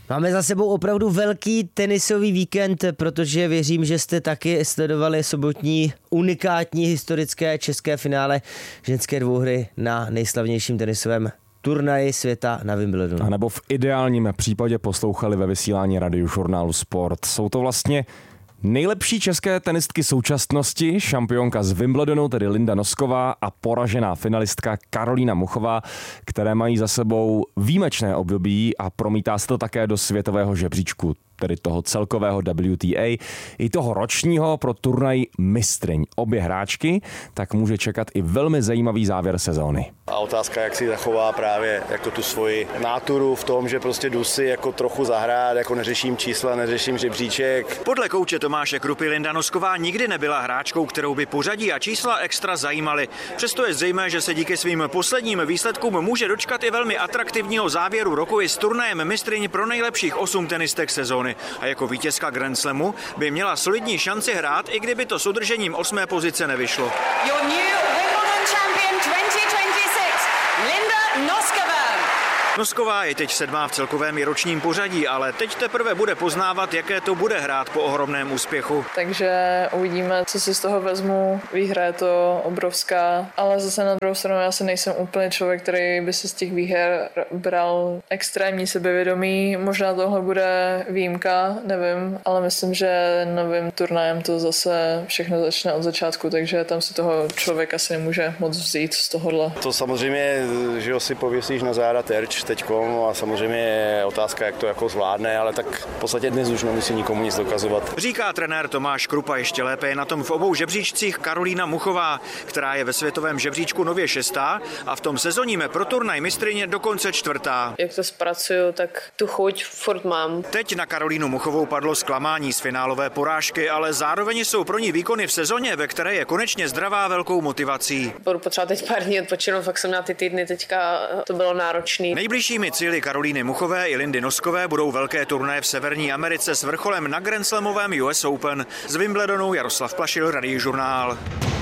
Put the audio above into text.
Máme za sebou opravdu velký tenisový víkend, protože věřím, že jste taky sledovali sobotní unikátní historické české finále ženské dvouhry na nejslavnějším tenisovém turnaji světa na Wimbledonu. A nebo v ideálním případě poslouchali ve vysílání Radiožurnálu Sport. Jsou to vlastně nejlepší české tenistky současnosti, šampionka z Wimbledonu, tedy Linda Nosková, a poražená finalistka Karolína Muchová, které mají za sebou výjimečné období a promítá se to také do světového žebříčku, tedy toho celkového WTA, i toho ročního pro turnaj mistryň. Obě hráčky tak může čekat i velmi zajímavý závěr sezóny. A otázka, jak si zachová právě jako tu svoji náturu v tom, že prostě jdu si jako trochu zahrát, jako neřeším čísla, neřeším žebříček. Podle kouče Tomáše Krupy Linda Nosková nikdy nebyla hráčkou, kterou by pořadí a čísla extra zajímaly. Přesto je zřejmé, že se díky svým posledním výsledkům může dočkat i velmi atraktivního závěru roku i s turnajem mistryň pro nejlepších 8 tenistek sezóny. A jako vítězka Grand Slamu by měla solidní šanci hrát, i kdyby to s udržením 8. pozice nevyšlo. Your new Wimbledon champion 2026, Linda Nosková. Nosková je teď 7. v celkovém i ročním pořadí, ale teď teprve bude poznávat, jaké to bude hrát po ohromném úspěchu. Takže uvidíme, co si z toho vezmu. Výhra je to obrovská, ale zase na druhou stranu já se nejsem úplně člověk, který by se z těch výher bral extrémní sebevědomí. Možná tohle bude výjimka, nevím, ale myslím, že novým turnajem to zase všechno začne od začátku, takže tam si toho člověk asi nemůže moc vzít z tohohle. To samozřejmě, že ho si pověsíš na záda terč teďkom a samozřejmě je otázka, jak to jako zvládne, ale tak v podstatě dnes už nemusí nikomu nic dokazovat. Říká trenér Tomáš Krupa. Ještě lépe je na tom v obou žebříčcích Karolína Muchová, která je ve světovém žebříčku nově 6. a v tom sezónním pro turnaj mistryně dokonce 4. Jak to zpracuju, tak tu chuť furt mám. Teď na Karolínu Muchovou padlo zklamání z finálové porážky, ale zároveň jsou pro ní výkony v sezóně, ve které je konečně zdravá, velkou motivací. Budu potřebovat teď pár dní odpočinout, fakt jsem na ty týdny teďka, to bylo náročný. Nejbližšími cíli Karolíny Muchové i Lindy Noskové budou velké turnaje v Severní Americe s vrcholem na Grand Slamovém US Open. Z Wimbledonu Jaroslav Plašil, Radiožurnál.